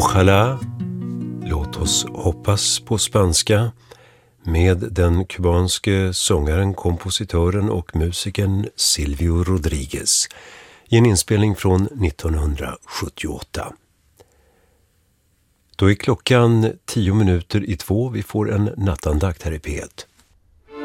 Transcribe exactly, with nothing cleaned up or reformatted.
Ojalá, låt oss hoppas på spanska, med den kubanske sångaren, kompositören och musikern Silvio Rodríguez i en inspelning från nittonhundrasjuttioåtta. Då är klockan tio minuter i två. Vi får en nattandakt här i P ett.